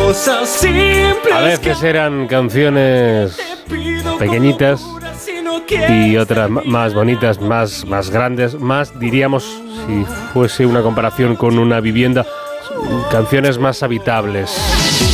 cosas simples. A veces eran canciones pequeñitas y otras más bonitas, más grandes, más, diríamos, si fuese una comparación con una vivienda, canciones más habitables.